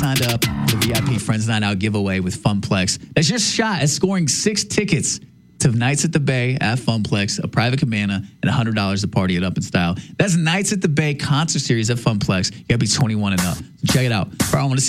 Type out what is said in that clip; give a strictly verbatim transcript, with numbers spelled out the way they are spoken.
signed up for the V I P Friends Night Out giveaway with Funplex. That's your shot at scoring six tickets to Nights at the Bay at Funplex, a private cabana, and one hundred dollars to party it up in style. That's Nights at the Bay concert series at Funplex. You got to be twenty-one and up. So check it out. For I want to see